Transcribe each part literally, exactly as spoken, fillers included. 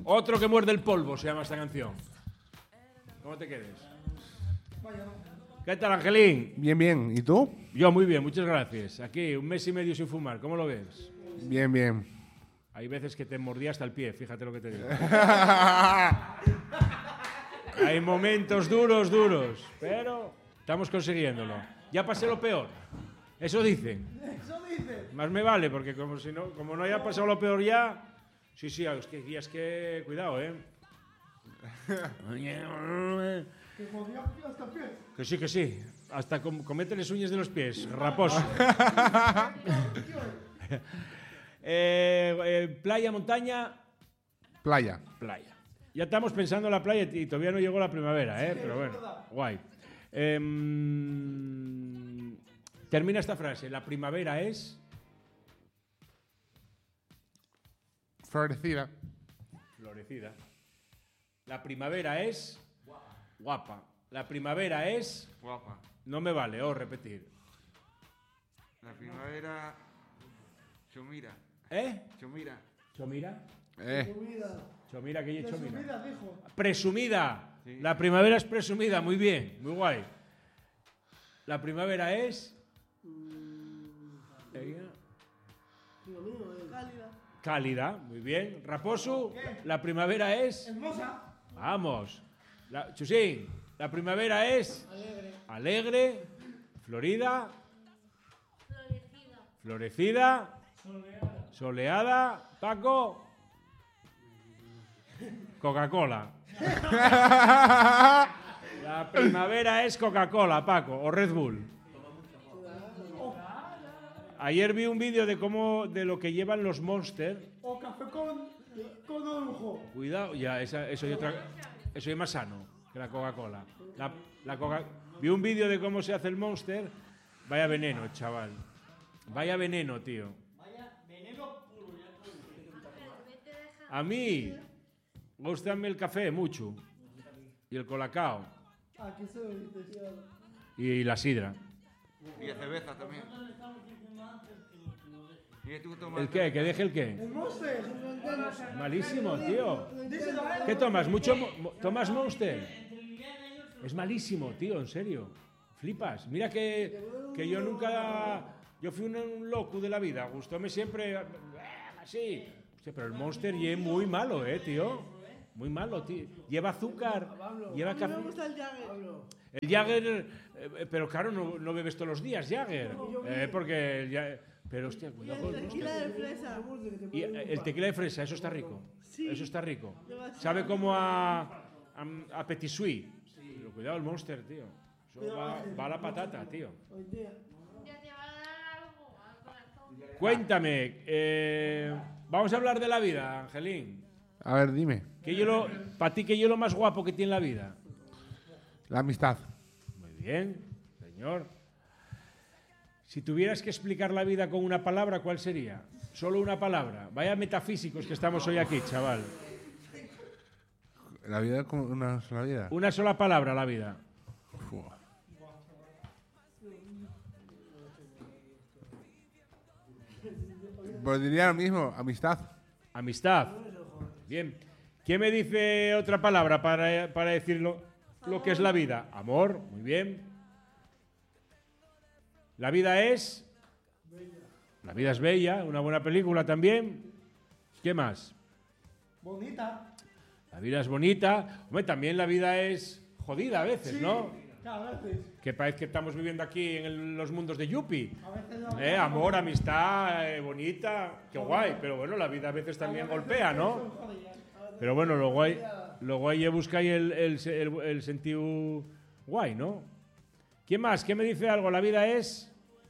Otro que muerde el polvo se llama esta canción. ¿Cómo te quedes? ¿Qué tal, Angelín? Bien, bien. ¿Y tú? Yo muy bien, muchas gracias. Aquí, un mes y medio sin fumar. ¿Cómo lo ves? Bien, bien. Hay veces que te mordía hasta el pie, fíjate lo que te digo. Hay momentos duros, duros, pero estamos consiguiéndolo. Ya pasé lo peor. Eso dicen. Eso dicen. Más me vale, porque como, si no, como no haya pasado lo peor ya... Sí, sí, es que, y es que cuidado, ¿eh? Que jodió hasta pies. Que sí, que sí. Hasta com comete las uñas de los pies. Raposo. eh, eh, playa, montaña... Playa. Playa. Ya estamos pensando en la playa y todavía no llegó la primavera, ¿eh? Pero bueno, guay. Eh, termina esta frase. La primavera es... Florecida. Florecida. La primavera es... Guapa. La primavera es... Guapa. No me vale, o repetir. La primavera... Chomira. ¿Eh? Chomira. ¿Chomira? Eh. Presumida. Chomira, ¿qué es Chomira? Presumida, dijo. Presumida. Sí. La primavera es presumida, muy bien, muy guay. La primavera es... Ella. Digo mío, eh. Cálida. Cálida, muy bien. Raposo, la primavera es... Hermosa. Vamos. La, Chusín, la primavera es... Alegre. Alegre. Florida. Florecida. Florecida. Soleada. Paco. Coca-Cola. La primavera es Coca-Cola, Paco, o Red Bull. Ayer vi un vídeo de cómo de lo que llevan los Monster. O café con, con orujo. Cuidado, ya, esa, eso, hay otra, eso es más sano que la Coca-Cola. La, la Coca vi un vídeo de cómo se hace el Monster. Vaya veneno, chaval. Vaya veneno, tío. A mí me gusta el café mucho. Y el colacao. Ah, que se decía. Y la sidra. Y la cerveza también. ¿Y tú tomas? ¿El qué? ¿Que deje el qué? El monster. Malísimo, tío. Díselo a él. ¿Qué tomas? ¿Mucho mo- mo- tomas Monster? Es malísimo, tío, en serio. Flipas. Mira que, que yo nunca... Yo fui un, un loco de la vida. Gustóme siempre... Así. Hostia, pero el Monster es muy malo, eh, tío. Muy malo, tío. Lleva azúcar, lleva A mí café. me gusta el Jagger. El Jagger... eh, pero claro, no, no bebes todos los días Jagger. Eh, porque... El Ja- pero, hostia, cuidado con el Monster. Tequila de fresa. Y el tequila de fresa, eso está rico. Eso está rico. Sabe como a, a, a petit suisse. Pero cuidado el Monster, tío. Eso va, va a la patata, tío. Hoy día. Ya te va a dar algo al corazón. Cuéntame, eh, vamos a hablar de la vida, Angelín. A ver, dime. Para ti, ¿qué es lo más guapo que tiene la vida? La amistad. Muy bien, señor. Si tuvieras que explicar la vida con una palabra, ¿cuál sería? Solo una palabra. Vaya metafísicos que estamos hoy aquí, chaval. La vida es como una sola vida. Una sola palabra, la vida. Fua. Pues diría lo mismo, amistad. Amistad. Bien. ¿Quién me dice otra palabra para, para decir lo, lo que es la vida? Amor. Muy bien. La vida es... La vida es bella. Una buena película también. ¿Qué más? Bonita. La vida es bonita. Hombre, también la vida es jodida a veces, ¿no? Claro, a veces. Que parece que estamos viviendo aquí en el- los mundos de Yuppie. A veces no. Eh, amor, amistad, eh, bonita, qué guay. Pero bueno, la vida a veces también golpea, ¿no? Pero bueno, lo guay, lo guay es buscar el, el, el, el sentido guay, ¿no? ¿Quién más? ¿Quién me dice algo? La vida es...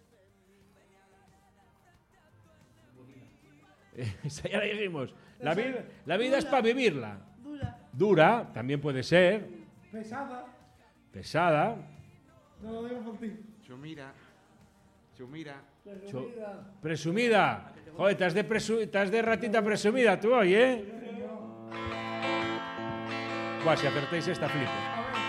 Esa ya la dijimos. La vida, la vida es para vivirla. Dura. Dura, también puede ser. Pesada. Pesada. No lo digo por ti. Chomira. Chomira. Cho- presumida. Joder, estás de, presu- estás de ratita presumida tú hoy, ¿eh? Buah, si acertáis esta flipo.